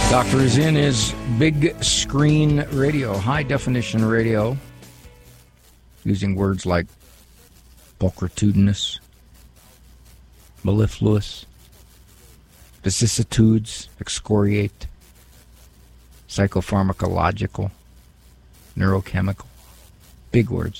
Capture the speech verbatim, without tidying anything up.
Doctor is in his big screen radio, high definition radio, using words like pulchritudinous, mellifluous, vicissitudes, excoriate, psychopharmacological, neurochemical. Big words.